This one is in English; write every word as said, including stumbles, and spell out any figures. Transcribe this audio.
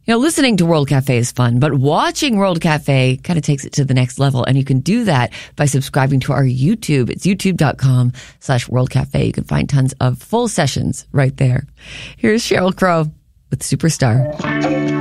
You know, listening to World Cafe is fun, but watching World Cafe kind of takes it to the next level. And you can do that by subscribing to our YouTube. It's youtube.com slash World Cafe. You can find tons of full sessions right there. Here's Sheryl Crow with Superstar.